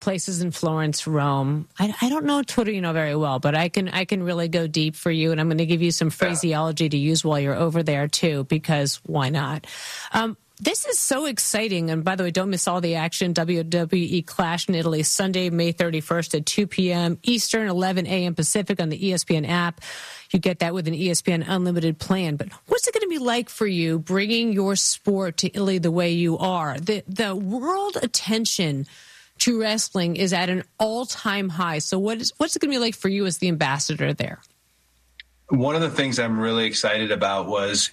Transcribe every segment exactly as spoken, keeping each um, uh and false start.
places in Florence, Rome. I, I don't know Torino very well, but I can I can really go deep for you, and I'm going to give you some phraseology to use while you're over there too, because why not? Um, This is so exciting. And by the way, don't miss all the action. W W E Clash in Italy, Sunday, May thirty-first at two p.m. Eastern, eleven a.m. Pacific on the E S P N app. You get that with an E S P N Unlimited plan. But what's it going to be like for you bringing your sport to Italy the way you are? The, the world attention to wrestling is at an all-time high. So what is, what's it going to be like for you as the ambassador there? One of the things I'm really excited about was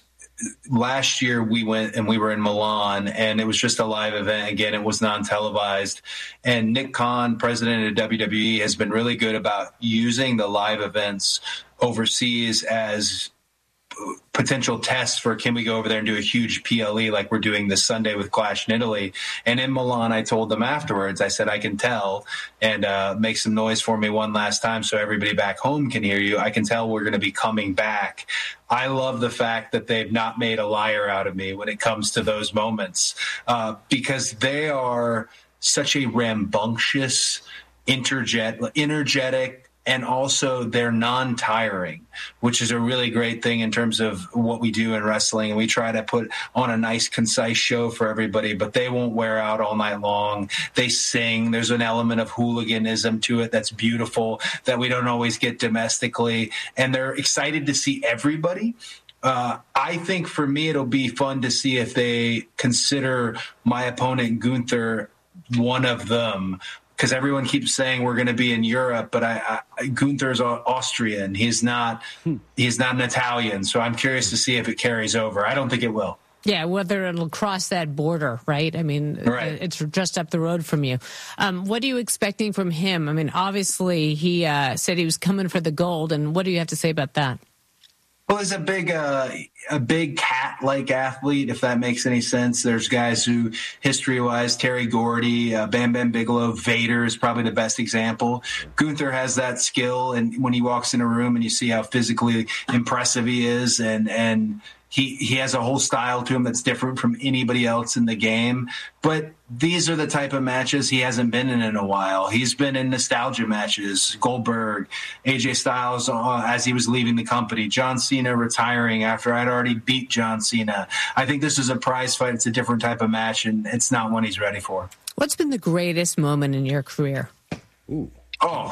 last year we went and we were in Milan, and it was just a live event. Again, it was non-televised. And Nick Khan, president of W W E, has been really good about using the live events overseas as potential tests for, can we go over there and do a huge P L E like we're doing this Sunday with Clash in Italy. And in Milan, I told them afterwards, I said, I can tell, and uh, make some noise for me one last time so everybody back home can hear you. I can tell we're going to be coming back. I love the fact that they've not made a liar out of me when it comes to those moments, uh, because they are such a rambunctious, interjet- energetic, and also they're non-tiring, which is a really great thing in terms of what we do in wrestling. And we try to put on a nice, concise show for everybody, but they won't wear out all night long. They sing. There's an element of hooliganism to it that's beautiful that we don't always get domestically. And they're excited to see everybody. Uh, I think for me, it'll be fun to see if they consider my opponent, Gunther, one of them. Because everyone keeps saying we're going to be in Europe, but I, I, Gunther's Austrian. He's not. He's not an Italian. So I'm curious to see if it carries over. I don't think it will. Yeah, whether it'll cross that border, right? I mean, right. It's just up the road from you. Um, what are you expecting from him? I mean, obviously he uh, said he was coming for the gold, and what do you have to say about that? Well, he's a big, uh, a big cat-like athlete, if that makes any sense. There's guys who, history-wise, Terry Gordy, uh, Bam Bam Bigelow, Vader is probably the best example. Gunther has that skill, and when he walks in a room and you see how physically impressive he is, and and he he has a whole style to him that's different from anybody else in the game. But these are the type of matches he hasn't been in in a while. He's been in nostalgia matches, Goldberg, A J Styles uh, as he was leaving the company, John Cena retiring after I'd already beat John Cena. I think this is a prize fight. It's a different type of match, and it's not one he's ready for. What's been the greatest moment in your career? Ooh. Oh,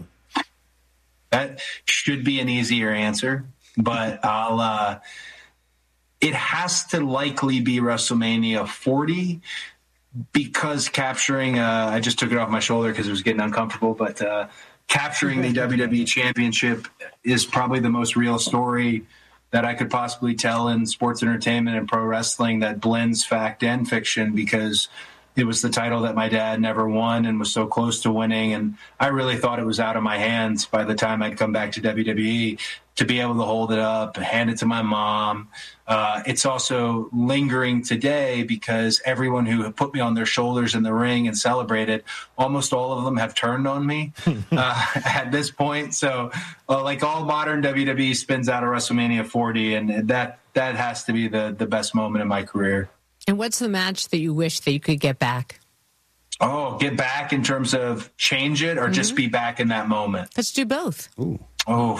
that should be an easier answer, but I'll uh, – it has to likely be WrestleMania forty, because capturing, uh, I just took it off my shoulder because it was getting uncomfortable, but uh, capturing the W W E Championship is probably the most real story that I could possibly tell in sports entertainment and pro wrestling that blends fact and fiction, because it was the title that my dad never won and was so close to winning. And I really thought it was out of my hands by the time I'd come back to W W E. To be able to hold it up, hand it to my mom. Uh, it's also lingering today because everyone who put me on their shoulders in the ring and celebrated, almost all of them have turned on me uh, at this point. So uh, like all modern W W E spins out of WrestleMania forty, and that that has to be the, the best moment in my career. And what's the match that you wish that you could get back? Oh, get back in terms of change it or mm-hmm. just be back in that moment? Let's do both. Ooh. Oh,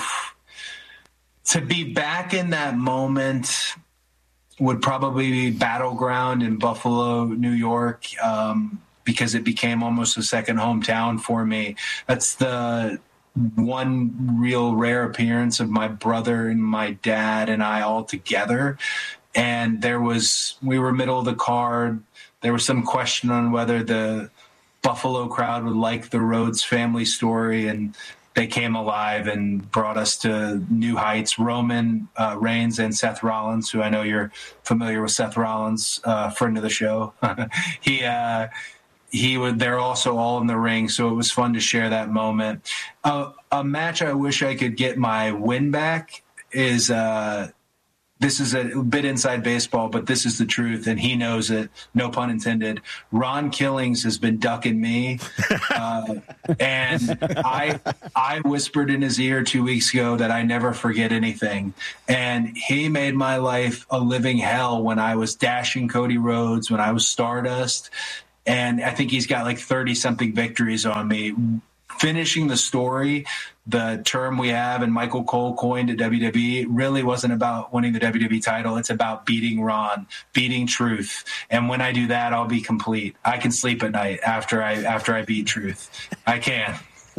to be back in that moment would probably be Battleground in Buffalo, New York, um, because it became almost a second hometown for me. That's the one real rare appearance of my brother and my dad and I all together. And there was, we were middle of the card. There was some question on whether the Buffalo crowd would like the Rhodes family story, and they came alive and brought us to new heights. Roman uh, Reigns and Seth Rollins, who I know you're familiar with Seth Rollins, uh, friend of the show. he, uh, he would, they're also all in the ring. So it was fun to share that moment. Uh, a match I wish I could get my win back is, uh, this is a bit inside baseball, but this is the truth, and he knows it, no pun intended. Ron Killings has been ducking me, uh, and I I whispered in his ear two weeks ago that I never forget anything, and he made my life a living hell when I was dashing Cody Rhodes, when I was Stardust, And I think he's got like thirty something victories on me. Finishing the story, the term we have and Michael Cole coined at W W E, really wasn't about winning the W W E title. It's about beating Ron, beating Truth. And when I do that, I'll be complete. I can sleep at night after I after I beat Truth. I can.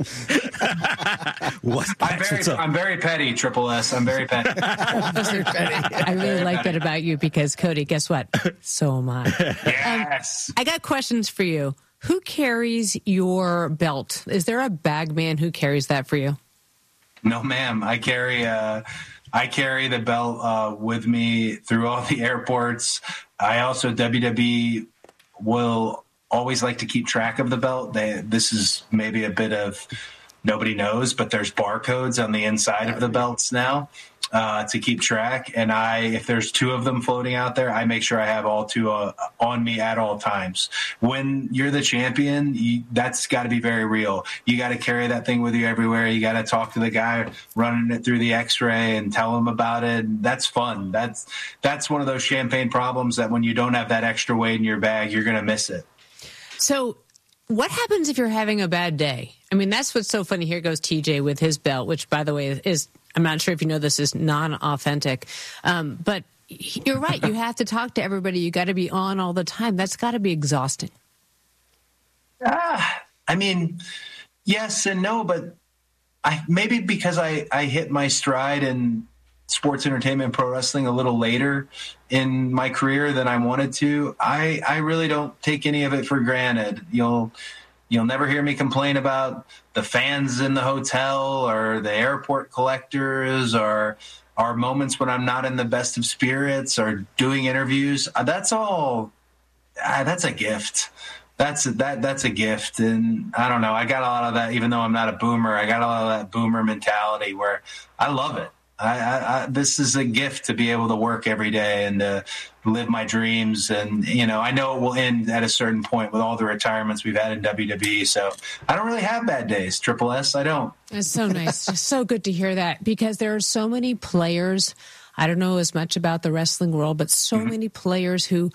what, I'm, very, I'm very petty, Triple S. I'm very petty. I really like that about you because, Cody, guess what? So am I. Yes. Um, I got questions for you. Who carries your belt? Is there a bag man who carries that for you? No, ma'am. I carry uh, I carry the belt uh, with me through all the airports. I also, W W E will always like to keep track of the belt. They, this is maybe a bit of nobody knows, but there's barcodes on the inside of the belts now uh, to keep track. And I, if there's two of them floating out there, I make sure I have all two uh, on me at all times. When you're the champion, you, that's got to be very real. You got to carry that thing with you everywhere. You got to talk to the guy running it through the X-ray and tell him about it. That's fun. That's that's one of those champagne problems that when you don't have that extra weight in your bag, you're going to miss it. So what happens if you're having a bad day? I mean, that's what's so funny. Here goes T J with his belt, which, by the way, is, I'm not sure if you know this, is non-authentic. Um, but you're right. You have to talk to everybody. You got to be on all the time. That's got to be exhausting. Ah, I mean, yes and no, but I maybe because I, I hit my stride in sports entertainment, pro wrestling a little later in my career than I wanted to. I, I really don't take any of it for granted. You'll, you'll never hear me complain about the fans in the hotel or the airport collectors or our moments when I'm not in the best of spirits or doing interviews. That's all, uh, that's a gift. That's that. That's a gift. And I don't know. I got a lot of that, even though I'm not a boomer, I got a lot of that boomer mentality where I love it. I, I, I, this is a gift to be able to work every day and to live my dreams. And, you know, I know it will end at a certain point with all the retirements we've had in W W E. So I don't really have bad days, Triple S. I don't. It's so nice. Just so good to hear that, because there are so many players. I don't know as much about the wrestling world, but so mm-hmm. many players who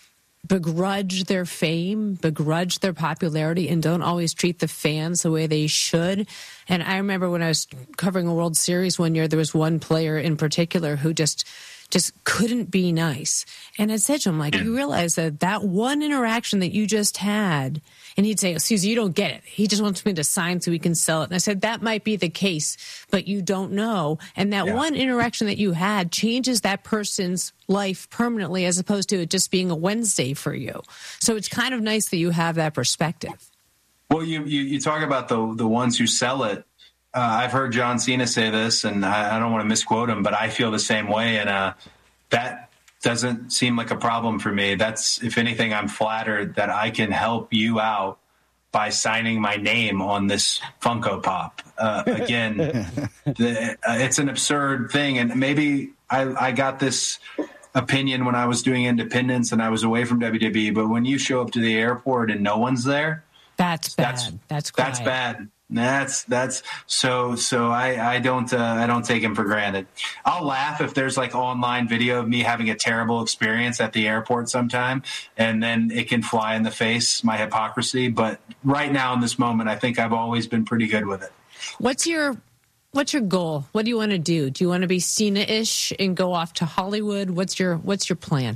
begrudge their fame, begrudge their popularity, and don't always treat the fans the way they should. And I remember when I was covering a World Series one year, there was one player in particular who just just couldn't be nice. And I said to him, like, you realize that that one interaction that you just had, and he'd say, Susie, you don't get it. He just wants me to sign so he can sell it. And I said, that might be the case, but you don't know. And that yeah. one interaction that you had changes that person's life permanently, as opposed to it just being a Wednesday for you. So it's kind of nice that you have that perspective. Well, you, you, you talk about the the ones who sell it. Uh, I've heard John Cena say this, and I, I don't want to misquote him, but I feel the same way. And uh, that doesn't seem like a problem for me. That's, if anything, I'm flattered that I can help you out by signing my name on this Funko Pop. Uh, again, the, uh, it's an absurd thing. And maybe I, I got this opinion when I was doing Independence and I was away from W W E, but when you show up to the airport and no one's there, that's bad. That's that's, that's bad. That's that's so so I I don't uh, I don't take him for granted. I'll laugh if there's like online video of me having a terrible experience at the airport sometime, and then it can fly in the face, my hypocrisy. But right now in this moment, I think I've always been pretty good with it. What's your What's your goal? What do you want to do? Do you want to be Cena-ish and go off to Hollywood? What's your What's your plan?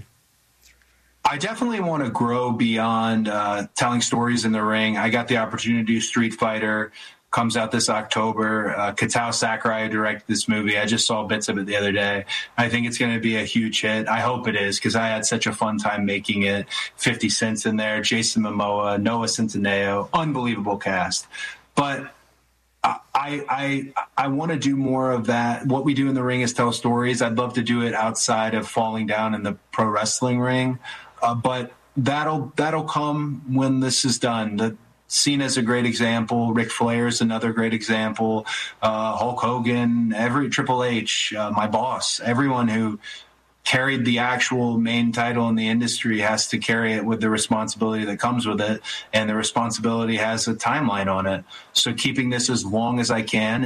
I definitely want to grow beyond uh, telling stories in the ring. I got the opportunity to do Street Fighter. Comes out this October. Uh, Katao Sakurai directed this movie. I just saw bits of it the other day. I think it's going to be a huge hit. I hope it is, because I had such a fun time making it. fifty Cent's in there, Jason Momoa, Noah Centineo, unbelievable cast. But I I I want to do more of that. What we do in the ring is tell stories. I'd love to do it outside of falling down in the pro wrestling ring. Uh, but that'll that'll come when this is done. The, Cena's a great example. Ric Flair's another great example. Uh, Hulk Hogan, every Triple H, uh, my boss, everyone who carried the actual main title in the industry has to carry it with the responsibility that comes with it, and the responsibility has a timeline on it. So keeping this as long as I can is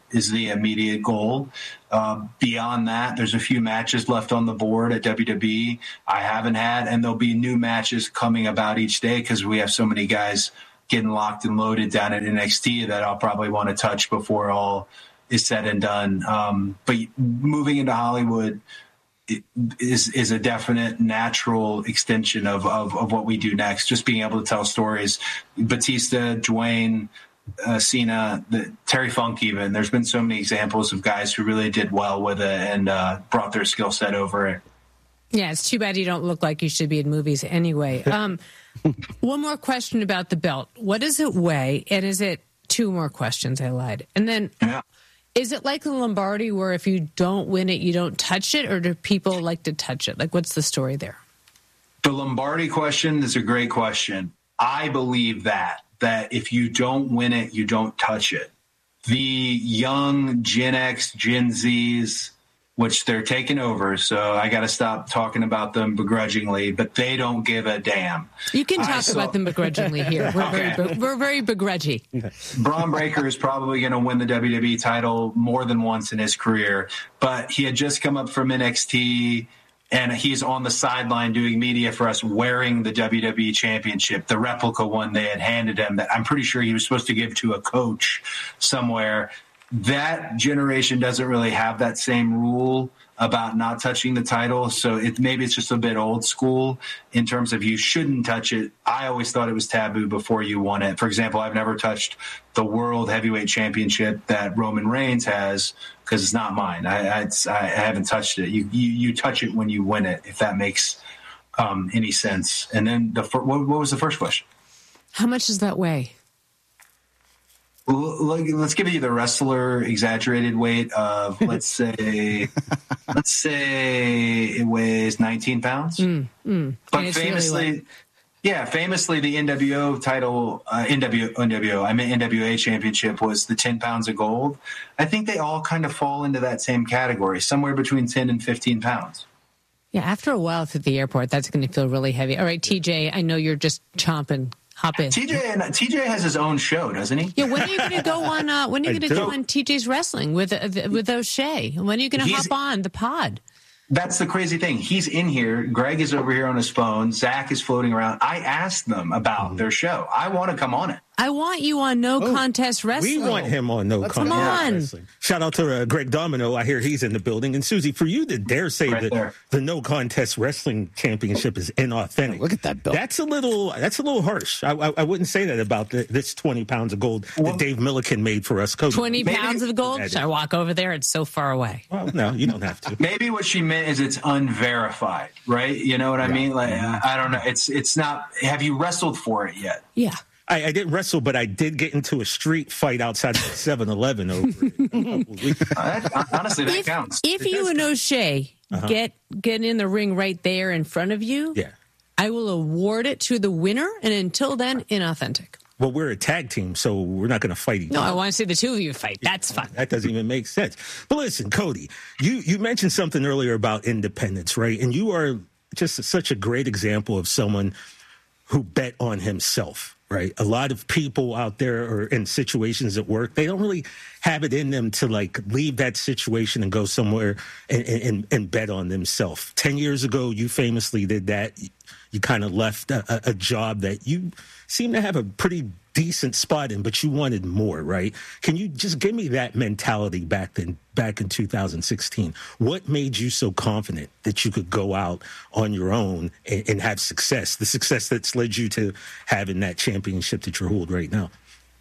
is the immediate goal. Uh, beyond that, there's a few matches left on the board at W W E I haven't had, and there'll be new matches coming about each day because we have so many guys getting locked and loaded down at N X T that I'll probably want to touch before all is said and done. Um, but moving into Hollywood is is a definite natural extension of, of, of what we do next. Just being able to tell stories. Batista, Dwayne, uh, Cena, the, Terry Funk even. There's been so many examples of guys who really did well with it and uh, brought their skill set over it. Yeah, it's too bad you don't look like you should be in movies anyway. Um, one more question about the belt. What does it weigh? And is it two more questions? I lied. And then yeah. Is it like the Lombardi where if you don't win it, you don't touch it? Or do people like to touch it? Like, what's the story there? The Lombardi question is a great question. I believe that, that if you don't win it, you don't touch it. The young Gen X, Gen Zs, which they're taking over, so I got to stop talking about them begrudgingly, but they don't give a damn. You can talk saw... about them begrudgingly here. We're, okay. very, we're very begrudgy. Braun Breaker is probably going to win the W W E title more than once in his career, but he had just come up from N X T, and he's on the sideline doing media for us wearing the W W E Championship, the replica one they had handed him that I'm pretty sure he was supposed to give to a coach somewhere. That generation doesn't really have that same rule about not touching the title. So it, maybe it's just a bit old school in terms of you shouldn't touch it. I always thought it was taboo before you won it. For example, I've never touched the World Heavyweight Championship that Roman Reigns has because it's not mine. I, I, I haven't touched it. You, you you touch it when you win it, if that makes um, any sense. And then the what, what was the first question? How much does that weigh? Let's give you the wrestler exaggerated weight of, let's say, let's say it weighs nineteen pounds. Mm, mm. But famously, really yeah, famously the N W O title, uh, N W O, N W O, I mean N W A championship was the ten pounds of gold. I think they all kind of fall into that same category, somewhere between ten and fifteen pounds. Yeah, after a while at the airport, that's going to feel really heavy. All right, T J, I know you're just chomping. Hop in. T J and T J has his own show, doesn't he? Yeah. When are you going to go on? Uh, when are you going to go on T J's Wrestling with uh, with O'Shea? When are you going to hop on the pod? That's the crazy thing. He's in here. Greg is over here on his phone. Zach is floating around. I asked them about mm-hmm. their show. I want to come on it. I want you on No oh, Contest Wrestling. We want him on No Let's Contest come Wrestling. Shout out to uh, Greg Domino. I hear he's in the building. And Susie, for you to dare say right that there. the No Contest Wrestling Championship is inauthentic. Oh, look at that belt. That's a little. That's a little harsh. I, I, I wouldn't say that about the, this twenty pounds of gold well, that Dave Milliken made for us. Cody. Twenty Maybe, pounds of gold. Should I walk over there? It's so far away. Well, no, you don't have to. Maybe what she meant is it's unverified, right? You know what I yeah. mean? Like I don't know. It's it's not. Have you wrestled for it yet? Yeah. I, I didn't wrestle, but I did get into a street fight outside of seven eleven over it. uh, that, honestly, that if, counts. If you and O'Shea uh-huh. get get in the ring right there in front of you, yeah. I will award it to the winner. And until then, inauthentic. Well, we're a tag team, so we're not going to fight each no, other. No, I want to see the two of you fight. That's fun. That doesn't even make sense. But listen, Cody, you, you mentioned something earlier about independence, right? And you are just such a great example of someone who bet on himself. Right. A lot of people out there are in situations at work. They don't really have it in them to like leave that situation and go somewhere and, and, and bet on themselves. Ten years ago, you famously did that. You kind of left a, a job that you seem to have a pretty decent spot in, but you wanted more, right? Can you just give me that mentality back then, back in two thousand sixteen? What made you so confident that you could go out on your own and, and have success, the success that's led you to having that championship that you're holding right now?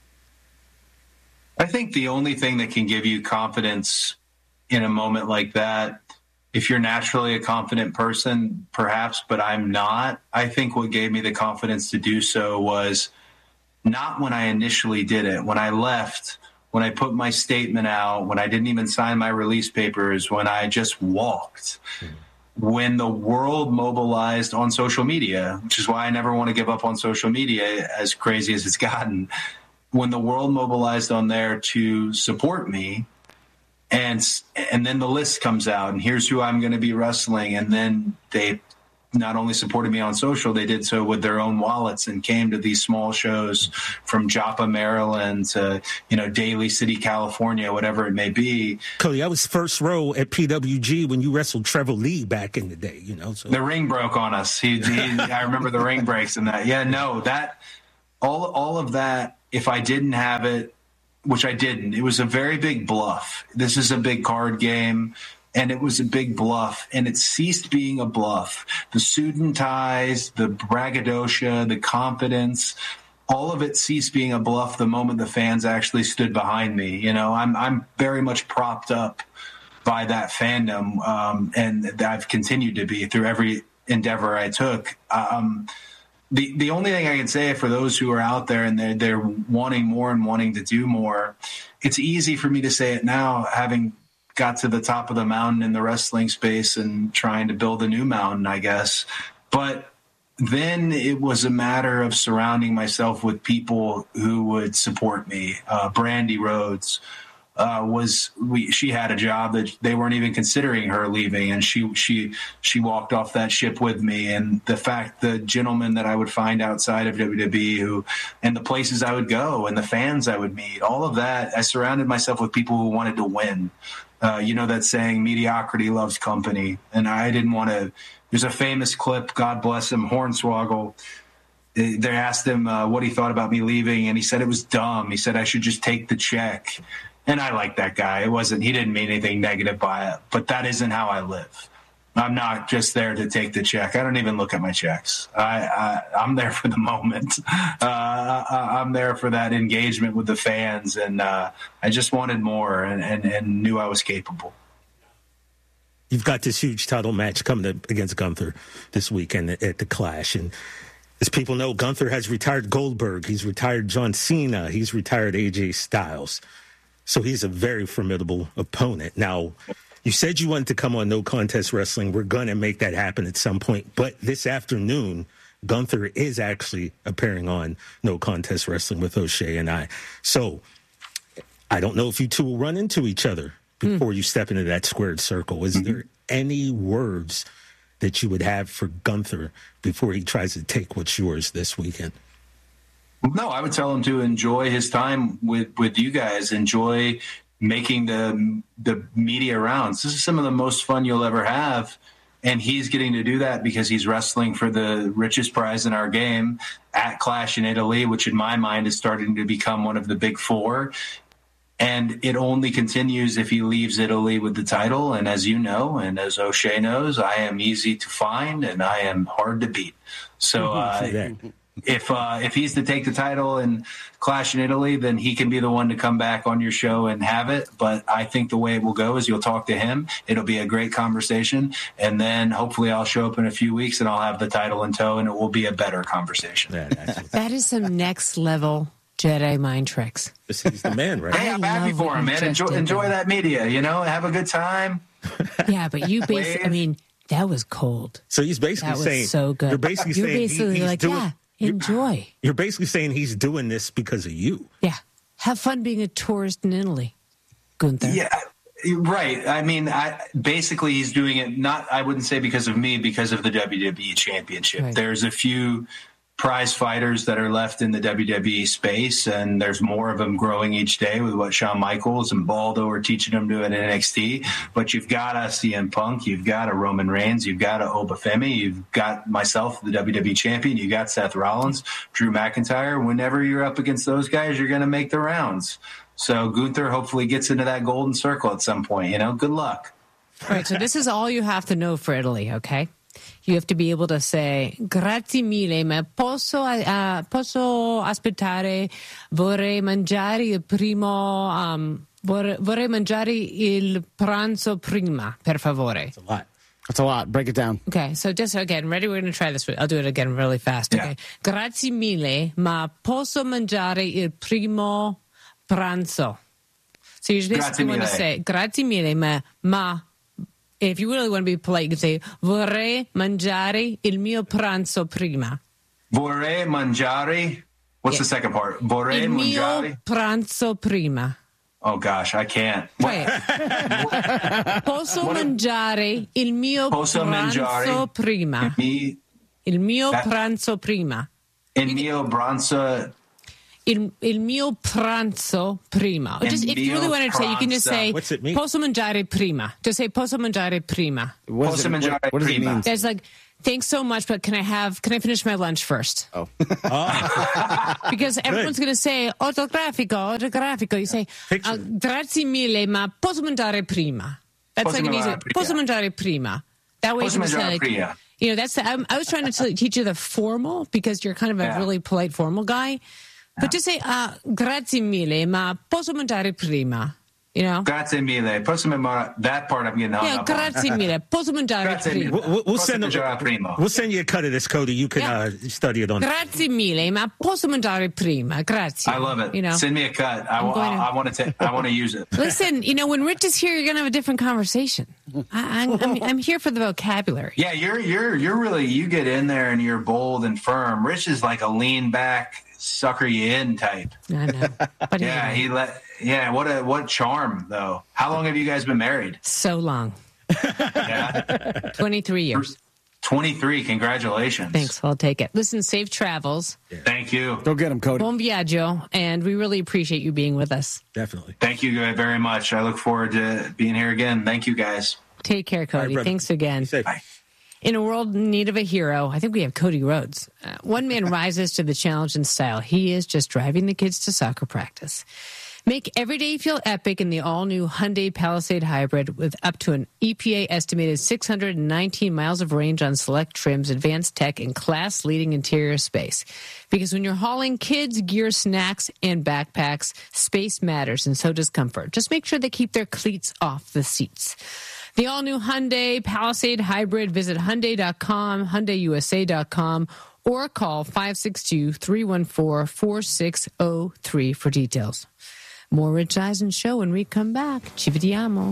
I think the only thing that can give you confidence in a moment like that, if you're naturally a confident person, perhaps, but I'm not, I think what gave me the confidence to do so was not when I initially did it. When I left, when I put my statement out, when I didn't even sign my release papers, when I just walked, mm. when the world mobilized on social media, which is why I never want to give up on social media, as crazy as it's gotten, when the world mobilized on there to support me, and and then the list comes out, and here's who I'm going to be wrestling, and then they not only supported me on social, they did so with their own wallets and came to these small shows from Joppa, Maryland to, you know, Daly City, California, whatever it may be. Cody, I was first row at P W G when you wrestled Trevor Lee back in the day, you know. So. The ring broke on us. He, he, I remember the ring breaks and that. Yeah, no, that, all, all of that, if I didn't have it, which I didn't, it was a very big bluff. This is a big card game. And it was a big bluff, and it ceased being a bluff. The suit and ties, the braggadocio, the confidence, all of it ceased being a bluff the moment the fans actually stood behind me. You know, I'm I'm very much propped up by that fandom, um, and I've continued to be through every endeavor I took. Um, the the only thing I can say for those who are out there and they're they're wanting more and wanting to do more, it's easy for me to say it now, having got to the top of the mountain in the wrestling space and trying to build a new mountain, I guess. But then it was a matter of surrounding myself with people who would support me. Uh, Brandy Rhodes uh, was, we, she had a job that they weren't even considering her leaving. And she, she, she walked off that ship with me. And the fact, the gentlemen that I would find outside of W W E who, and the places I would go and the fans I would meet, all of that, I surrounded myself with people who wanted to win. Uh, you know that saying, mediocrity loves company. And I didn't want to, there's a famous clip, God bless him, Hornswoggle. They asked him uh, what he thought about me leaving, and he said it was dumb. He said I should just take the check. And I like that guy. It wasn't, he didn't mean anything negative by it, but that isn't how I live. I'm not just there to take the check. I don't even look at my checks. I, I, I'm there for the moment. Uh, I, I'm there for that engagement with the fans, and uh, I just wanted more and, and, and knew I was capable. You've got this huge title match coming to, against Gunther this weekend at, at the Clash, and as people know, Gunther has retired Goldberg. He's retired John Cena. He's retired A J Styles. So he's a very formidable opponent. Now, you said you wanted to come on No Contest Wrestling. We're going to make that happen at some point. But this afternoon, Gunther is actually appearing on No Contest Wrestling with O'Shea and I. So I don't know if you two will run into each other before mm. you step into that squared circle. Is mm-hmm. there any words that you would have for Gunther before he tries to take what's yours this weekend? No, I would tell him to enjoy his time with, with you guys. Enjoy making the the media rounds. This is some of the most fun you'll ever have. And he's getting to do that because he's wrestling for the richest prize in our game at Clash in Italy, which in my mind is starting to become one of the big four. And it only continues if he leaves Italy with the title. And as you know, and as O'Shea knows, I am easy to find and I am hard to beat. So uh, if uh, if he's to take the title and Clash in Italy, then he can be the one to come back on your show and have it. But I think the way it will go is you'll talk to him. It'll be a great conversation. And then hopefully I'll show up in a few weeks and I'll have the title in tow and it will be a better conversation. Yeah, that is some next level Jedi mind tricks. He's the man, right? Hey, I'm happy for him, man. Enjoy, enjoy that media, you know, have a good time. Yeah, but you basically, I mean, that was cold. So he's basically that was saying, so good. You're basically you're saying basically he, he's like, doing, yeah, enjoy. You're, you're basically saying he's doing this because of you. Yeah. Have fun being a tourist in Italy, Gunther. Yeah. Right. I mean, I, basically he's doing it not, I wouldn't say because of me, because of the W W E Championship. Right. There's a few prize fighters that are left in the W W E space, and there's more of them growing each day with what Shawn Michaels and Baldo are teaching them to do at N X T. But you've got a C M Punk, you've got a Roman Reigns, you've got a Obafemi, you've got myself, the W W E champion, you got Seth Rollins, Drew McIntyre. Whenever you're up against those guys, you're going to make the rounds. So Gunther hopefully gets into that golden circle at some point. You know, good luck. All right, so this is all you have to know for Italy, okay? You have to be able to say, grazie mille, ma posso, uh, posso aspettare, vorrei mangiare il primo, um, vorrei, vorrei mangiare il pranzo prima, per favore. That's a lot. That's a lot. Break it down. Okay, so just again, ready? We're going to try this. I'll do it again really fast. Yeah. Okay. Grazie mille, ma posso mangiare il primo pranzo. So you basically want to say, grazie mille, ma, ma, if you really want to be polite, you can say, vorrei mangiare il mio pranzo prima. Vorrei mangiare, what's yeah. the second part? Vorrei il mangiare? mio pranzo prima. Oh gosh, I can't. Wait. Posso mangiare il mio Posso pranzo mangiare prima. Mi, Il mio that- pranzo prima. il mio pranzo. Il, il mio pranzo prima. Or just, if you really want to say, you can just say, What's it mean? posso mangiare prima. Just say, posso mangiare prima. What, does Posso it, mangiare what, what does it prima. mean? That's like, thanks so much, but can I have, can I finish my lunch first? Oh. Because everyone's going to say, autografico, autografico. You say, Picture. uh, grazie mille, ma posso mangiare prima. That's Posso like an easy, mangiare prima. posso mangiare prima. That way Posso you can say, mangiare like, prima. you know, that's, the, I, I was trying to t- teach you the formal because you're kind of a Yeah. really polite formal guy. But just say, uh, grazie mille, ma posso mangiare prima. You know? Grazie mille. Posso mangiare that part I'm getting hung Yeah, up on. grazie mille. Posso mangiare Grazie prima. mille. We'll, we'll Posso send mangiare a, prima. we'll send you a cut of this, Cody. You can Yeah. uh, study it on. Grazie mille, ma posso mangiare prima. Grazie. I love it. You know? Send me a cut. I, I'm going to- I, I want to. I want to use it. Listen, you know, when Rich is here, you're going to have a different conversation. I, I'm, I'm, I'm here for the vocabulary. Yeah, you're you're you're really you get in there and you're bold and firm. Rich is like a lean back, sucker you in type. I know. But Yeah, he let. Yeah, what a what charm though. How long have you guys been married? so long. Yeah, twenty-three years. twenty-three. Congratulations. Thanks. I'll take it. Listen, safe travels. Thank you. Go get him, Cody. Bon viaggio. And we really appreciate you being with us. Definitely. Thank you very much. I look forward to being here again. Thank you guys. Take care, Cody. All right, brother. Thanks again. Be safe. Bye. In a world in need of a hero, I think we have Cody Rhodes. Uh, one man rises to the challenge in style. He is just driving the kids to soccer practice. Make every day feel epic in the all-new Hyundai Palisade Hybrid with up to an E P A-estimated six hundred nineteen miles of range on select trims, advanced tech, and class-leading interior space. Because when you're hauling kids, gear, snacks, and backpacks, space matters, and so does comfort. Just make sure they keep their cleats off the seats. The all-new Hyundai Palisade Hybrid. Visit Hyundai dot com, Hyundai U S A dot com, or call five six two, three one four, four six zero three for details. More Rich Eisen show when we come back. Ci vediamo.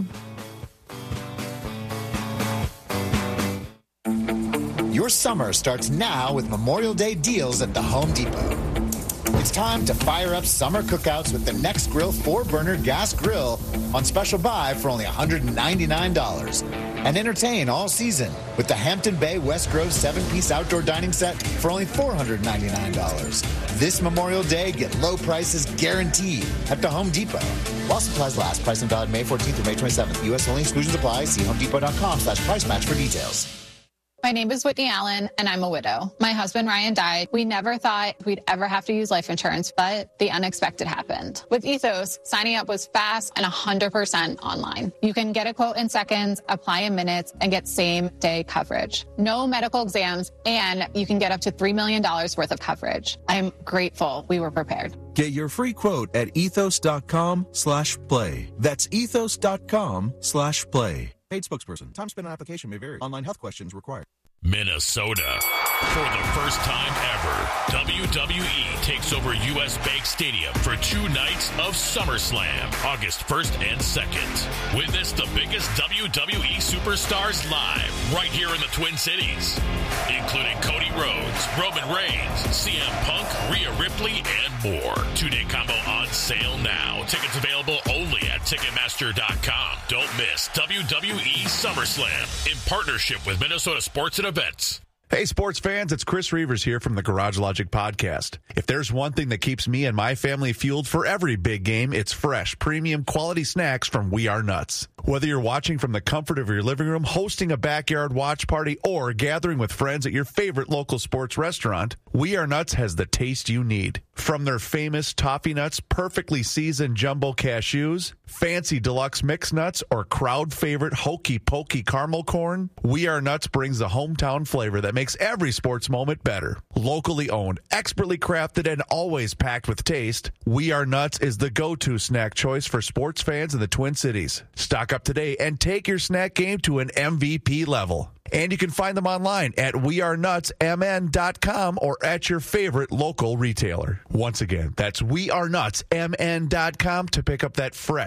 Your summer starts now with Memorial Day deals at the Home Depot. It's time to fire up summer cookouts with the Nextgrill four-burner gas grill on special buy for only one hundred ninety-nine dollars. And entertain all season with the Hampton Bay West Grove seven-piece outdoor dining set for only four hundred ninety-nine dollars. This Memorial Day, get low prices guaranteed at the Home Depot. While supplies last, price and valid May fourteenth through May twenty-seventh. U S only, exclusions apply. See homedepot.com slash price match for details. My name is Whitney Allen, and I'm a widow. My husband, Ryan, died. We never thought we'd ever have to use life insurance, but the unexpected happened. With Ethos, signing up was fast and one hundred percent online. You can get a quote in seconds, apply in minutes, and get same-day coverage. No medical exams, and you can get up to three million dollars worth of coverage. I'm grateful we were prepared. Get your free quote at ethos.com slash play. That's ethos.com slash play. Paid spokesperson. Time spent on application may vary. Online health questions required. Minnesota. For the first time ever, W W E takes over U S Bank Stadium for two nights of SummerSlam, August first and second. Witness the biggest W W E superstars live right here in the Twin Cities, including Cody Rhodes, Roman Reigns, C M Punk, Rhea Ripley, and more. Two-day combo on sale now. Tickets available only at Ticketmaster dot com. Don't miss W W E SummerSlam in partnership with Minnesota Sports and Events. Hey, sports fans, it's Chris Reavers here from the Garage Logic Podcast. If there's one thing that keeps me and my family fueled for every big game, it's fresh, premium quality snacks from We Are Nuts. Whether you're watching from the comfort of your living room, hosting a backyard watch party, or gathering with friends at your favorite local sports restaurant, We Are Nuts has the taste you need. From their famous toffee nuts, perfectly seasoned jumbo cashews, fancy deluxe mixed nuts, or crowd favorite hokey pokey caramel corn, We Are Nuts brings the hometown flavor that makes every sports moment better. Locally owned, expertly crafted, and always packed with taste, We Are Nuts is the go-to snack choice for sports fans in the Twin Cities. Stock up today and take your snack game to an M V P level. And you can find them online at we are nuts m n dot com or at your favorite local retailer. Once again, that's we are nuts m n dot com to pick up that fresh,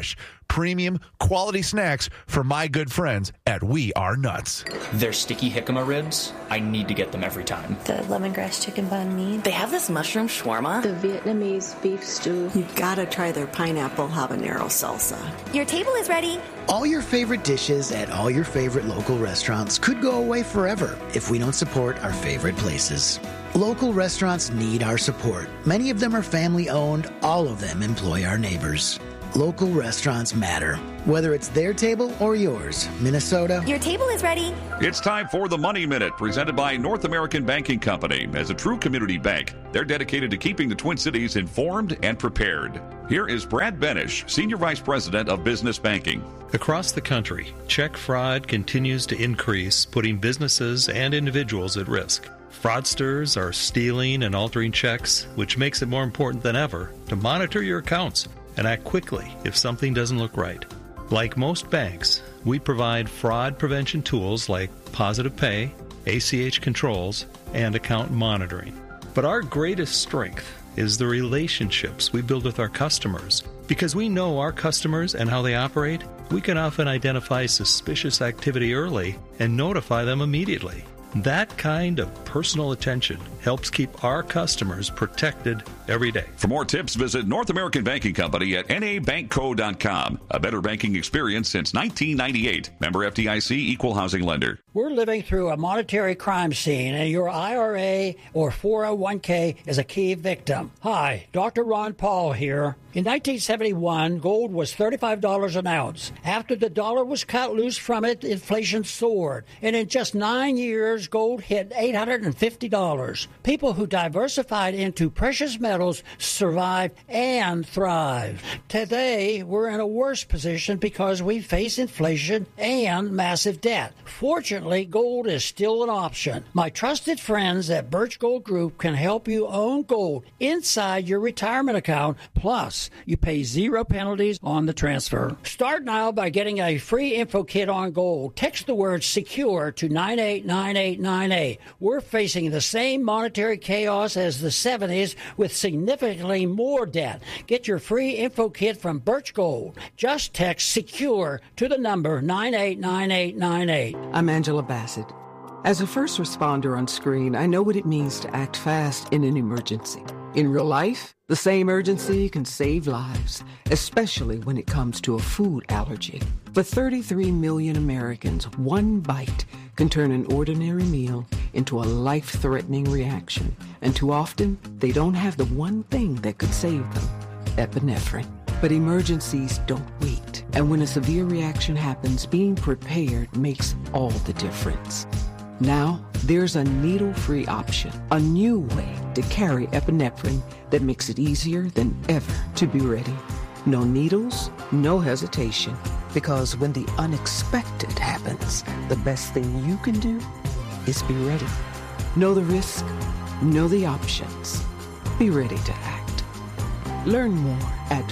premium, quality snacks from my good friends at We Are Nuts. Their sticky jicama ribs, I need to get them every time. The lemongrass chicken banh mi. They have this mushroom shawarma. The Vietnamese beef stew. You've got to try their pineapple habanero salsa. Your table is ready. All your favorite dishes at all your favorite local restaurants could go away forever if we don't support our favorite places. Local restaurants need our support. Many of them are family-owned. All of them employ our neighbors. Local restaurants matter, whether it's their table or yours. Minnesota. Your table is ready. It's time for the Money Minute, presented by North American Banking Company. As a true community bank, they're dedicated to keeping the Twin Cities informed and prepared. Here is Brad Benish, Senior Vice President of Business Banking. Across the country, check fraud continues to increase, putting businesses and individuals at risk. Fraudsters are stealing and altering checks, which makes it more important than ever to monitor your accounts and act quickly if something doesn't look right. Like most banks, we provide fraud prevention tools like Positive Pay, A C H controls, and account monitoring. But our greatest strength is the relationships we build with our customers. Because we know our customers and how they operate, we can often identify suspicious activity early and notify them immediately. That kind of personal attention helps keep our customers protected every day. For more tips, visit North American Banking Company at N A bank co dot com. A better banking experience since nineteen ninety-eight. Member F D I C, Equal Housing Lender. We're living through a monetary crime scene, and your I R A or four oh one k is a key victim. Hi, Doctor Ron Paul here. In nineteen seventy-one, gold was thirty-five dollars an ounce. After the dollar was cut loose from it, inflation soared. And in just nine years, gold hit eight hundred fifty dollars. People who diversified into precious metals survived and thrived. Today, we're in a worse position because we face inflation and massive debt. Fortunately, gold is still an option. My trusted friends at Birch Gold Group can help you own gold inside your retirement account. Plus, you pay zero penalties on the transfer. Start now by getting a free info kit on gold. Text the word SECURE to nine eight nine eight nine eight. We're facing the same monetary chaos as the seventies with significantly more debt. Get your free info kit from Birch Gold. Just text SECURE to the number nine eight nine eight nine eight. I'm Angela Bassett. As a first responder on screen, I know what it means to act fast in an emergency. In real life, the same urgency can save lives, especially when it comes to a food allergy. For thirty-three million Americans, one bite can turn an ordinary meal into a life-threatening reaction. And too often, they don't have the one thing that could save them, epinephrine. But emergencies don't wait. And when a severe reaction happens, being prepared makes all the difference. Now, there's a needle-free option, a new way to carry epinephrine that makes it easier than ever to be ready. No needles, no hesitation, because when the unexpected happens, the best thing you can do is be ready. Know the risk, know the options. Be ready to act. Learn more at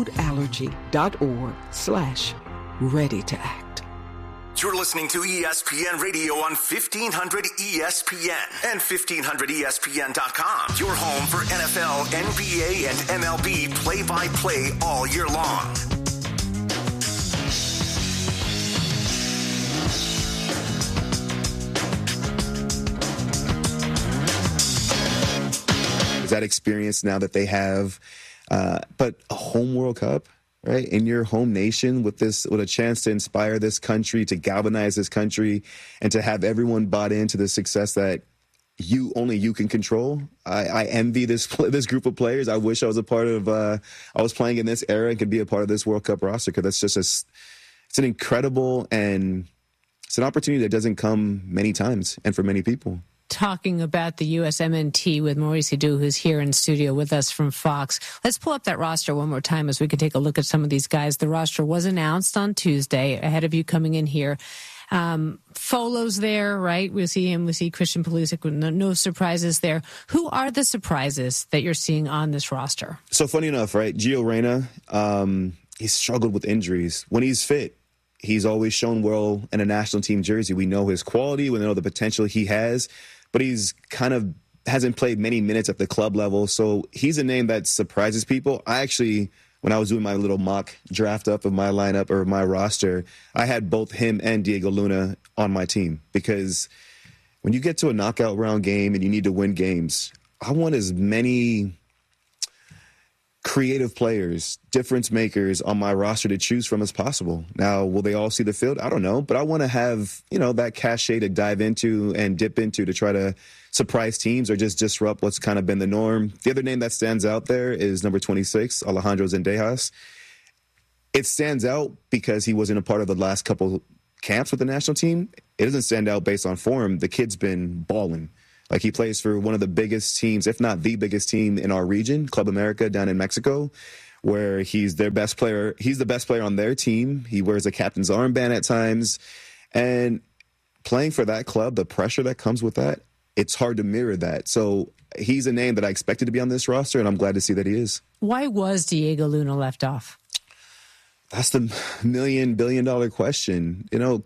foodallergy.org slash ready to act. You're listening to E S P N Radio on fifteen hundred E S P N and fifteen hundred E S P N dot com. Your home for N F L, N B A, and M L B play-by-play all year long. That experience now that they have, uh, but a home World Cup, right, in your home nation with this, with a chance to inspire this country, to galvanize this country, and to have everyone bought into the success that you only you can control. I, I envy this this group of players. I wish I was a part of. Uh, I was playing in this era and could be a part of this World Cup roster, because that's just a, it's an incredible, and it's an opportunity that doesn't come many times and for many people. Talking about the U S M N T with Maurice Edu, who's here in studio with us from Fox. Let's pull up that roster one more time as we can take a look at some of these guys. The roster was announced on Tuesday ahead of you coming in here. Um, Folo's there, right? We see him. We see Christian Pulisic. No, no surprises there. Who are the surprises that you're seeing on this roster? So funny enough, right? Gio Reyna, um, he's struggled with injuries. When he's fit, he's always shown well in a national team jersey. We know his quality. We know the potential he has. But he's kind of hasn't played many minutes at the club level. So he's a name that surprises people. I actually when I was doing my little mock draft up of my lineup or my roster, I had both him and Diego Luna on my team, because when you get to a knockout round game and you need to win games, I want as many creative players, difference makers on my roster to choose from as possible. Now, will they all see the field? I don't know, but I want to have, you know, that cachet to dive into and dip into to try to surprise teams or just disrupt what's kind of been the norm. The other name that stands out there is number twenty-six, Alejandro Zendejas. It stands out because he wasn't a part of the last couple camps with the national team. It doesn't stand out based on form. The kid's been balling. Like, he plays for one of the biggest teams, if not the biggest team in our region, Club America down in Mexico, where he's their best player. He's the best player on their team. He wears a captain's armband at times. And playing for that club, the pressure that comes with that, it's hard to mirror that. So he's a name that I expected to be on this roster, and I'm glad to see that he is. Why was Diego Luna left off? That's the million, billion dollar question. You know,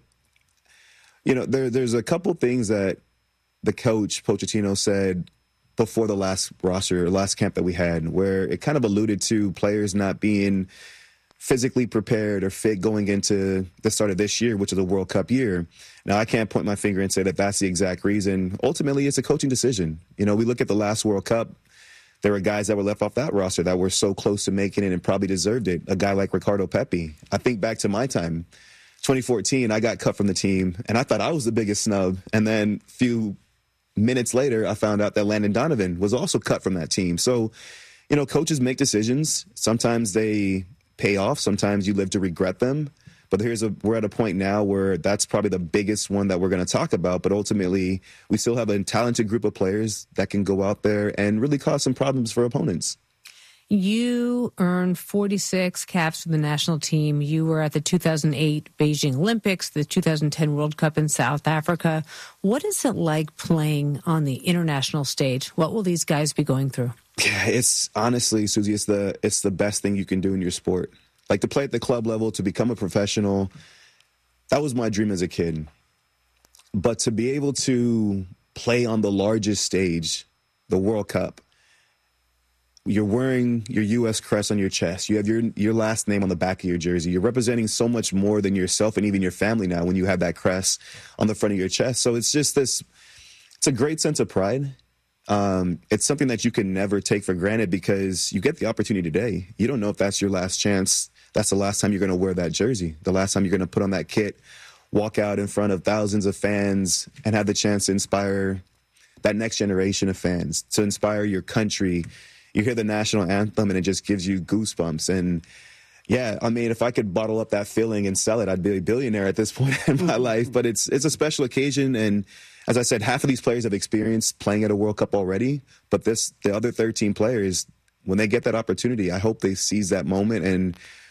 you know, there, there's a couple things that the coach, Pochettino, said before the last roster, last camp that we had, where it kind of alluded to players not being physically prepared or fit going into the start of this year, which is a World Cup year. Now, I can't point my finger and say that that's the exact reason. Ultimately, it's a coaching decision. You know, we look at the last World Cup, there were guys that were left off that roster that were so close to making it and probably deserved it. A guy like Ricardo Pepi. I think back to my time, twenty fourteen, I got cut from the team, and I thought I was the biggest snub. And then a few minutes later, I found out that Landon Donovan was also cut from that team. So, you know, coaches make decisions. Sometimes they pay off. Sometimes you live to regret them. But here's a, we're at a point now where that's probably the biggest one that we're going to talk about. But ultimately, we still have a talented group of players that can go out there and really cause some problems for opponents. You earned forty-six caps for the national team. You were at the two thousand eight Beijing Olympics, the two thousand ten World Cup in South Africa. What is it like playing on the international stage? What will these guys be going through? Yeah, it's honestly, Susie, it's the it's the best thing you can do in your sport. Like, to play at the club level, to become a professional, that was my dream as a kid. But to be able to play on the largest stage, the World Cup, you're wearing your U S crest on your chest. You have your your last name on the back of your jersey. You're representing so much more than yourself and even your family now when you have that crest on the front of your chest. So it's just this, it's a great sense of pride. Um, it's something that you can never take for granted because you get the opportunity today. You don't know if that's your last chance. That's the last time you're going to wear that jersey, the last time you're going to put on that kit, walk out in front of thousands of fans and have the chance to inspire that next generation of fans, to inspire your country. You hear the national anthem and it just gives you goosebumps. And yeah, I mean, if I could bottle up that feeling and sell it, I'd be a billionaire at this point in my life. But it's it's a special occasion. And as I said, half of these players have experienced playing at a World Cup already. But this, the other thirteen players, when they get that opportunity, I hope they seize that moment and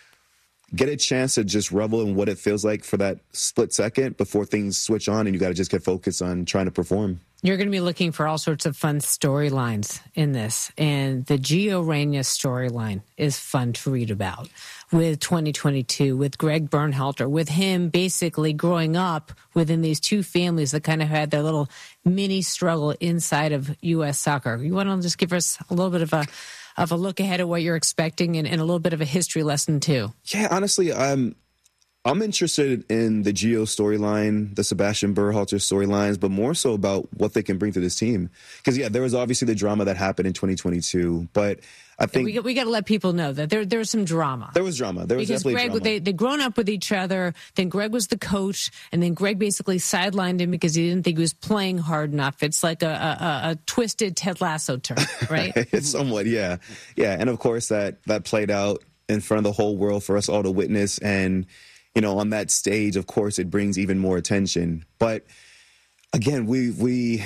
get a chance to just revel in what it feels like for that split second before things switch on and you got to just get focused on trying to perform. You're going to be looking for all sorts of fun storylines in this. And the Gio Reyna storyline is fun to read about with twenty twenty-two, with Greg Bernhalter, with him basically growing up within these two families that kind of had their little mini struggle inside of U S soccer. You want to just give us a little bit of a of a look ahead of what you're expecting and, and a little bit of a history lesson too? Yeah, honestly, I'm I'm interested in the Gio storyline, the Sebastian Berhalter storylines, but more so about what they can bring to this team. Because, yeah, there was obviously the drama that happened in twenty twenty-two, but I think we, we got to let people know that there there was some drama. There was drama. There was because definitely Greg, drama. They, they'd grown up with each other. Then Greg was the coach, and then Greg basically sidelined him because he didn't think he was playing hard enough. It's like a, a, a twisted Ted Lasso term, right? It's somewhat, yeah. Yeah, and of course that, that played out in front of the whole world for us all to witness. And, you know, on that stage, of course, it brings even more attention. But, again, we we...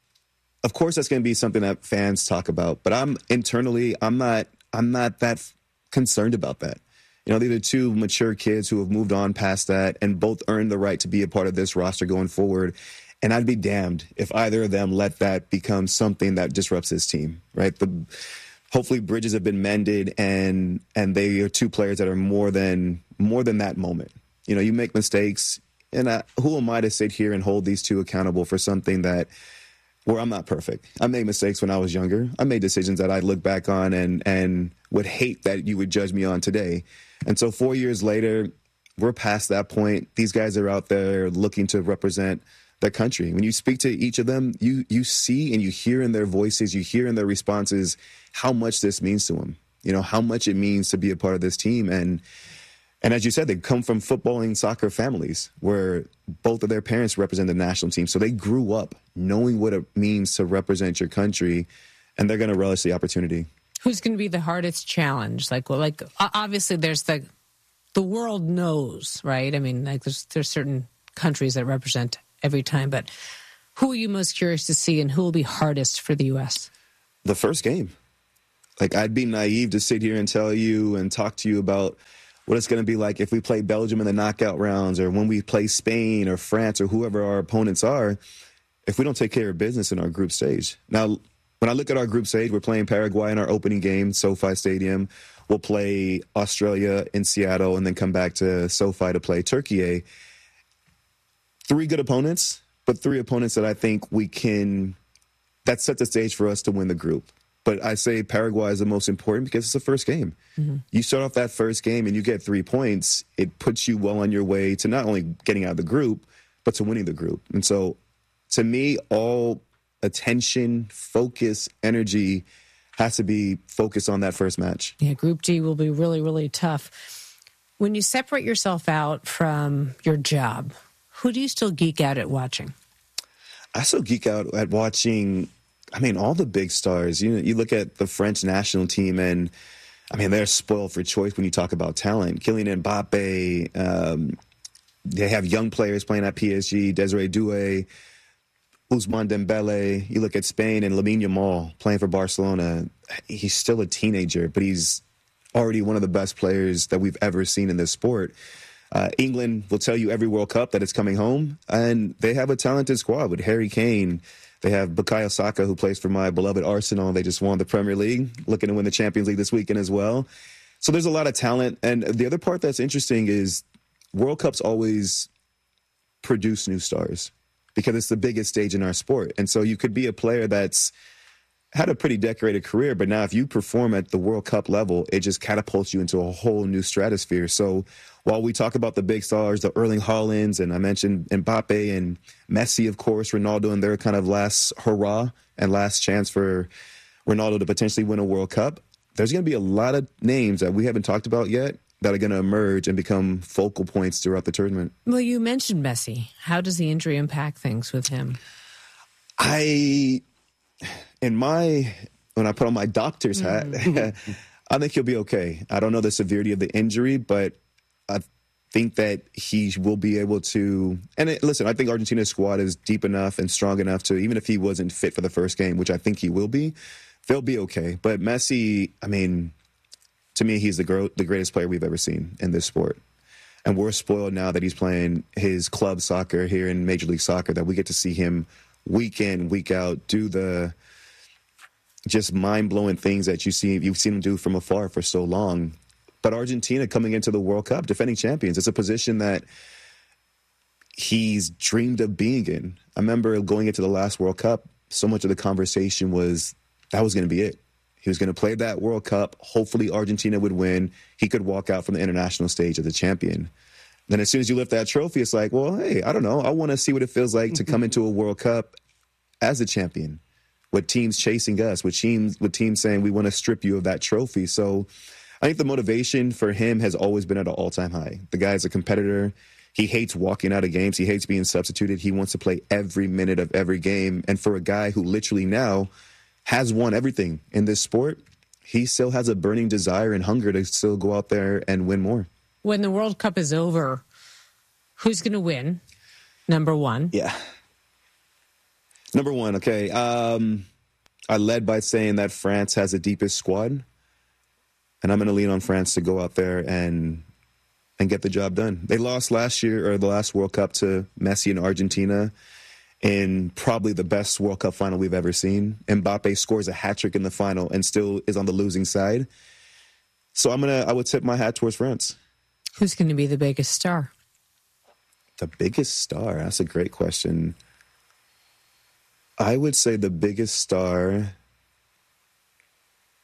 Of course, that's going to be something that fans talk about, but I'm internally, I'm not, I'm not that concerned about that. You know, these are two mature kids who have moved on past that and both earned the right to be a part of this roster going forward. And I'd be damned if either of them let that become something that disrupts this team, right? The, hopefully bridges have been mended and, and they are two players that are more than, more than that moment. You know, you make mistakes, and I, who am I to sit here and hold these two accountable for something that, where I'm not perfect. I made mistakes when I was younger. I made decisions that I look back on and and would hate that you would judge me on today. And so four years later, we're past that point. These guys are out there looking to represent their country. When you speak to each of them, you you see and you hear in their voices, you hear in their responses how much this means to them. You know, how much it means to be a part of this team. And and as you said, they come from footballing soccer families where both of their parents represent the national team. So they grew up knowing what it means to represent your country, and they're going to relish the opportunity. Who's going to be the hardest challenge? Like, well, like obviously there's the the world knows, right? I mean, like there's there's certain countries that represent every time, but who are you most curious to see, and who will be hardest for the U S? The first game. Like, I'd be naive to sit here and tell you and talk to you about what it's going to be like if we play Belgium in the knockout rounds, or when we play Spain or France or whoever our opponents are, if we don't take care of business in our group stage. Now, when I look at our group stage, we're playing Paraguay in our opening game, SoFi Stadium. We'll play Australia in Seattle and then come back to SoFi to play Turkey. Three good opponents, but three opponents that I think we can, that set the stage for us to win the group. But I say Paraguay is the most important because it's the first game. Mm-hmm. You start off that first game and you get three points, it puts you well on your way to not only getting out of the group, but to winning the group. And so, to me, all attention, focus, energy has to be focused on that first match. Yeah, Group D will be really, really tough. When you separate yourself out from your job, who do you still geek out at watching? I still geek out at watching, I mean, all the big stars. You know, you look at the French national team, and, I mean, they're spoiled for choice when you talk about talent. Kylian Mbappe, um, they have young players playing at P S G, Desiree Doué, Ousmane Dembele. You look at Spain and Lamine Yamal playing for Barcelona. He's still a teenager, but he's already one of the best players that we've ever seen in this sport. Uh, England will tell you every World Cup that it's coming home, and they have a talented squad with Harry Kane. They have Bukayo Saka, who plays for my beloved Arsenal. They just won the Premier League, looking to win the Champions League this weekend as well. So there's a lot of talent. And the other part that's interesting is World Cups always produce new stars because it's the biggest stage in our sport. And so you could be a player that's had a pretty decorated career, but now if you perform at the World Cup level, it just catapults you into a whole new stratosphere. So while we talk about the big stars, the Erling Haalands, and I mentioned Mbappe and Messi, of course, Ronaldo, and their kind of last hurrah and last chance for Ronaldo to potentially win a World Cup, there's going to be a lot of names that we haven't talked about yet that are going to emerge and become focal points throughout the tournament. Well, you mentioned Messi. How does the injury impact things with him? I... In my, when I put on my doctor's hat, mm-hmm. I think he'll be okay. I don't know the severity of the injury, but I think that he will be able to, and it, listen, I think Argentina's squad is deep enough and strong enough to, even if he wasn't fit for the first game, which I think he will be, they'll be okay. But Messi, I mean, to me, he's the, gro- the greatest player we've ever seen in this sport. And we're spoiled now that he's playing his club soccer here in Major League Soccer, that we get to see him week in, week out, do the just mind-blowing things that you see, you've seen him do from afar for so long. But Argentina coming into the World Cup, defending champions, it's a position that he's dreamed of being in. I remember going into the last World Cup, so much of the conversation was that was going to be it. He was going to play that World Cup. Hopefully Argentina would win. He could walk out from the international stage as a champion. Then as soon as you lift that trophy, it's like, well, hey, I don't know. I want to see what it feels like to come into a World Cup as a champion, with teams chasing us, with teams, with teams saying we want to strip you of that trophy. So I think the motivation for him has always been at an all-time high. The guy's a competitor. He hates walking out of games. He hates being substituted. He wants to play every minute of every game. And for a guy who literally now has won everything in this sport, he still has a burning desire and hunger to still go out there and win more. When the World Cup is over, who's going to win? Number one. Yeah. Number one, okay. Um, I led by saying that France has the deepest squad, and I'm going to lean on France to go out there and and get the job done. They lost last year, or the last World Cup, to Messi and Argentina in probably the best World Cup final we've ever seen. Mbappe scores a hat-trick in the final and still is on the losing side. So I'm gonna, I would tip my hat towards France. Who's going to be the biggest star? The biggest star? That's a great question. I would say the biggest star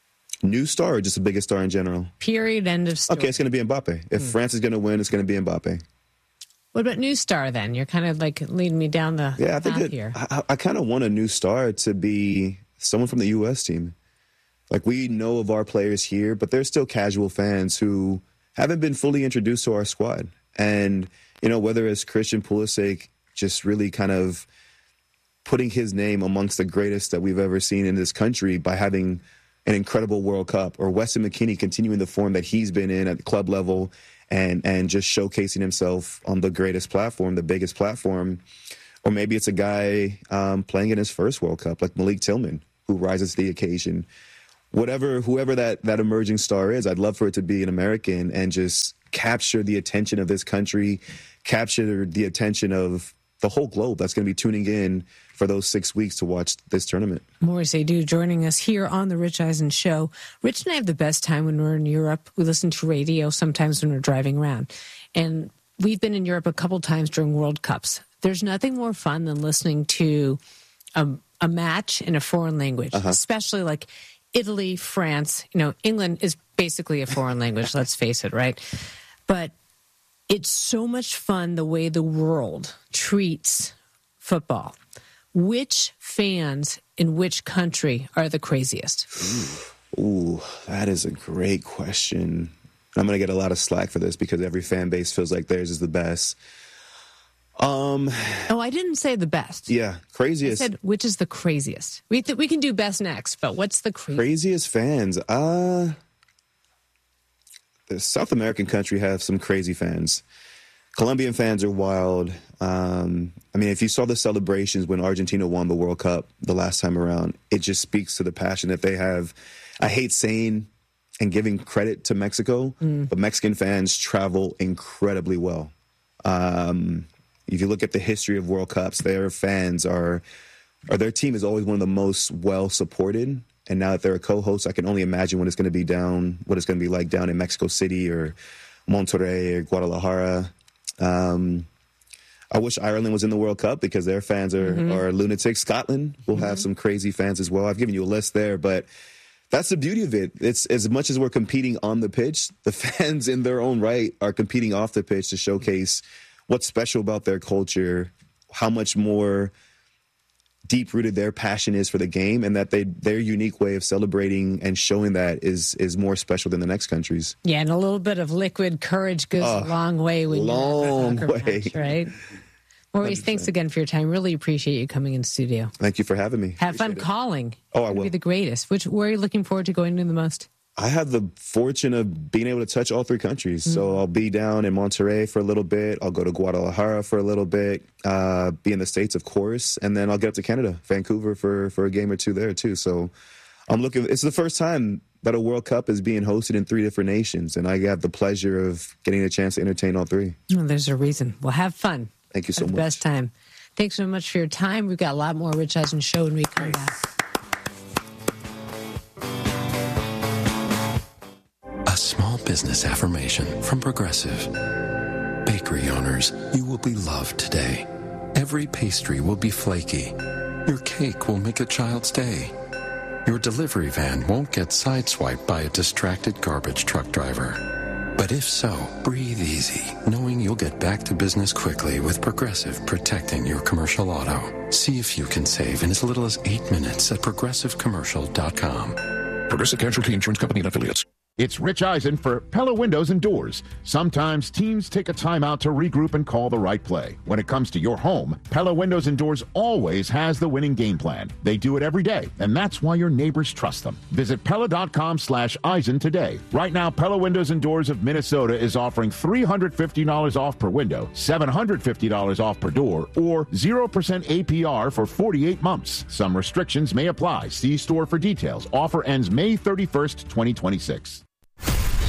New star or just the biggest star in general? Period. End of story. Okay, it's going to be Mbappe. If mm. France is going to win, it's going to be Mbappe. What about new star then? You're kind of like leading me down the yeah, I think path it, here. I, I kind of want a new star to be someone from the U S team. Like, we know of our players here, but there's still casual fans who haven't been fully introduced to our squad. And, you know, whether it's Christian Pulisic just really kind of putting his name amongst the greatest that we've ever seen in this country by having an incredible World Cup, or Weston McKennie continuing the form that he's been in at the club level and and just showcasing himself on the greatest platform, the biggest platform. Or maybe it's a guy um, playing in his first World Cup, like Malik Tillman, who rises to the occasion. Whatever, whoever that, that emerging star is, I'd love for it to be an American and just capture the attention of this country, capture the attention of the whole globe that's going to be tuning in for those six weeks to watch this tournament. Maurice Edu joining us here on The Rich Eisen Show. Rich and I have the best time when we're in Europe. We listen to radio sometimes when we're driving around. And we've been in Europe a couple times during World Cups. There's nothing more fun than listening to a, a match in a foreign language, uh-huh. especially like Italy, France. You know, England is basically a foreign language, let's face it, right? But it's so much fun the way the world treats football. Which fans in which country are the craziest? Ooh, Ooh that is a great question. I'm going to get a lot of slack for this because every fan base feels like theirs is the best. Um. Oh, I didn't say the best. Yeah, craziest. I said which is the craziest. We th- we can do best next, but what's the craziest? Craziest fans? Uh, the South American country have some crazy fans. Colombian fans are wild. Um, I mean, if you saw the celebrations when Argentina won the World Cup the last time around, it just speaks to the passion that they have. I hate saying and giving credit to Mexico, mm. but Mexican fans travel incredibly well. Um, if you look at the history of World Cups, their fans are, or their team is always one of the most well-supported. And now that they're a co-host, I can only imagine what it's going to be down, what it's going to be like down in Mexico City or Monterrey or Guadalajara. Um, I wish Ireland was in the World Cup because their fans are, mm-hmm. are lunatics. Scotland will mm-hmm. have some crazy fans as well. I've given you a list there, but that's the beauty of it. It's as much as we're competing on the pitch, the fans in their own right are competing off the pitch to showcase what's special about their culture, how much more deep-rooted their passion is for the game, and that they their unique way of celebrating and showing that is is more special than the next countries. Yeah, and a little bit of liquid courage goes uh, a long way when long you're way, match, right? Maurice, thanks again for your time. Really appreciate you coming in studio. Thank you for having me. Have appreciate fun it. calling. Oh, I will. Be the greatest. Which where are you looking forward to going to the most? I have the fortune of being able to touch all three countries. Mm-hmm. So I'll be down in Monterrey for a little bit. I'll go to Guadalajara for a little bit, uh, be in the States, of course. And then I'll get up to Canada, Vancouver for, for a game or two there, too. So I'm looking, it's the first time that a World Cup is being hosted in three different nations. And I have the pleasure of getting a chance to entertain all three. Well, there's a reason. Well, have fun. Thank you so have much. The best time. Thanks so much for your time. We've got a lot more Rich Eisen Show when we come back. A small business affirmation from Progressive. Bakery owners, you will be loved today. Every pastry will be flaky. Your cake will make a child's day. Your delivery van won't get sideswiped by a distracted garbage truck driver. But if so, breathe easy, knowing you'll get back to business quickly with Progressive protecting your commercial auto. See if you can save in as little as eight minutes at progressive commercial dot com. Progressive Casualty Insurance Company and Affiliates. It's Rich Eisen for Pella Windows and Doors. Sometimes teams take a timeout to regroup and call the right play. When it comes to your home, Pella Windows and Doors always has the winning game plan. They do it every day, and that's why your neighbors trust them. Visit Pella.com slash Eisen today. Right now, Pella Windows and Doors of Minnesota is offering three hundred fifty dollars off per window, seven hundred fifty dollars off per door, or zero percent A P R for forty-eight months. Some restrictions may apply. See store for details. Offer ends May thirty-first, twenty twenty-six.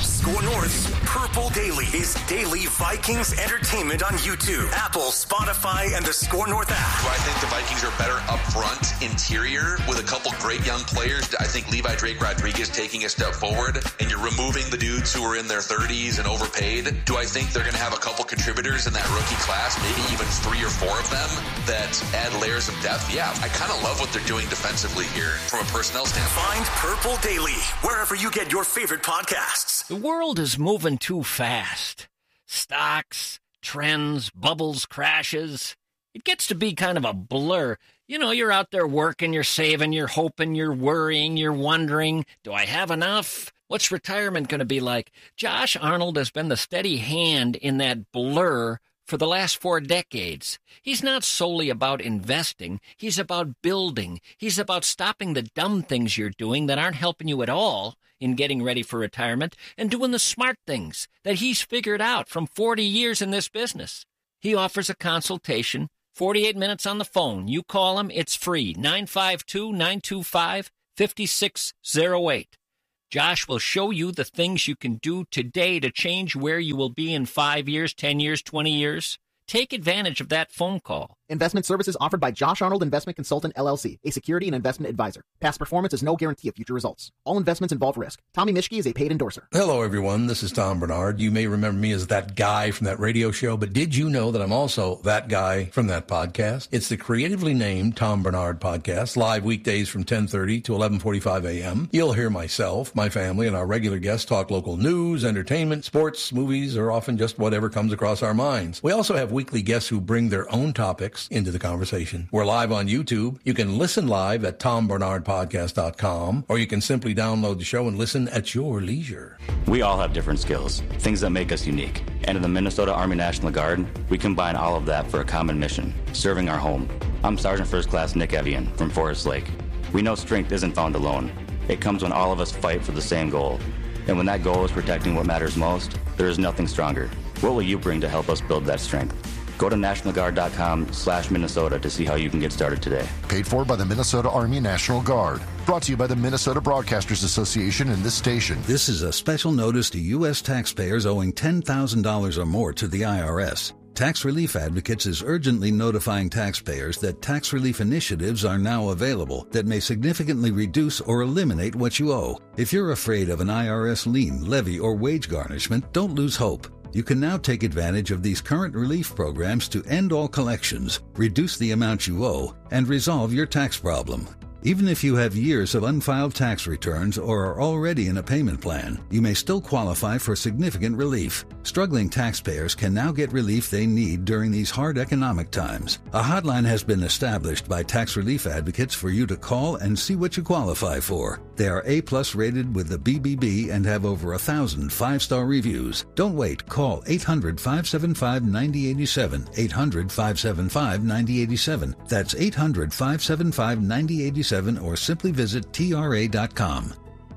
Score North's Purple Daily is daily Vikings entertainment on YouTube, Apple, Spotify, and the Score North app. Do I think the Vikings are better up front, interior, with a couple great young players? I think Levi Drake Rodriguez taking a step forward, and you're removing the dudes who are in their thirties and overpaid. Do I think they're going to have a couple contributors in that rookie class, maybe even three or four of them, that add layers of depth? Yeah, I kind of love what they're doing defensively here from a personnel standpoint. Find Purple Daily wherever you get your favorite podcasts. The world is moving too fast. Stocks, trends, bubbles, crashes. It gets to be kind of a blur. You know, you're out there working, you're saving, you're hoping, you're worrying, you're wondering, do I have enough? What's retirement going to be like? Josh Arnold has been the steady hand in that blur for the last four decades. He's not solely about investing. He's about building. He's about stopping the dumb things you're doing that aren't helping you at all in getting ready for retirement and doing the smart things that he's figured out from forty years in this business. He offers a consultation, forty-eight minutes on the phone. You call him, it's free, nine five two, nine two five, five six zero eight. Josh will show you the things you can do today to change where you will be in five years, ten years, twenty years. Take advantage of that phone call. Investment services offered by Josh Arnold Investment Consultant, L L C, a security and investment advisor. Past performance is no guarantee of future results. All investments involve risk. Tommy Mischke is a paid endorser. Hello, everyone. This is Tom Bernard. You may remember me as that guy from that radio show, but did you know that I'm also that guy from that podcast? It's the creatively named Tom Bernard Podcast, live weekdays from ten thirty to eleven forty-five a.m. You'll hear myself, my family, and our regular guests talk local news, entertainment, sports, movies, or often just whatever comes across our minds. We also have weekly guests who bring their own topics into the conversation. We're live on YouTube. You can listen live at tom bernard podcast dot com, or you can simply download the show and listen at your leisure. We all have different skills, things that make us unique. And in the Minnesota Army National Guard, we combine all of that for a common mission, serving our home. I'm Sergeant First Class Nick Evian from Forest Lake. We know strength isn't found alone. It comes when all of us fight for the same goal. And when that goal is protecting what matters most, there is nothing stronger. What will you bring to help us build that strength? Go to national guard dot com slash Minnesota to see how you can get started today. Paid for by the Minnesota Army National Guard. Brought to you by the Minnesota Broadcasters Association and this station. This is a special notice to U S taxpayers owing ten thousand dollars or more to the I R S. Tax Relief Advocates is urgently notifying taxpayers that tax relief initiatives are now available that may significantly reduce or eliminate what you owe. If you're afraid of an I R S lien, levy, or wage garnishment, don't lose hope. You can now take advantage of these current relief programs to end all collections, reduce the amount you owe, and resolve your tax problem. Even if you have years of unfiled tax returns or are already in a payment plan, you may still qualify for significant relief. Struggling taxpayers can now get relief they need during these hard economic times. A hotline has been established by Tax Relief Advocates for you to call and see what you qualify for. They are A-plus rated with the B B B and have over a thousand five-star reviews. Don't wait. Call eight hundred, five seven five, nine zero eight seven, eight hundred, five seven five, nine zero eight seven. That's eight hundred, five seven five, nine zero eight seven, or simply visit T R A dot com.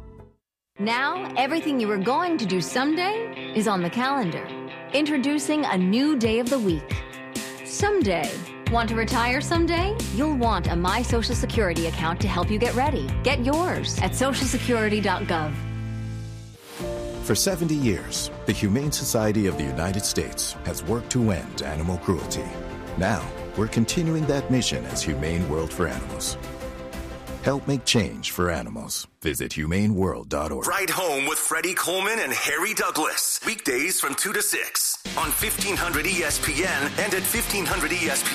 Now, everything you were going to do someday is on the calendar. Introducing a new day of the week. Someday. Want to retire someday? You'll want a My Social Security account to help you get ready. Get yours at social security dot gov. For seventy years, the Humane Society of the United States has worked to end animal cruelty. Now, we're continuing that mission as Humane World for Animals. Help make change for animals. Visit humane world dot org. Ride Home with Freddie Coleman and Harry Douglas. Weekdays from two to six on fifteen hundred E S P N and at fifteen hundred E S P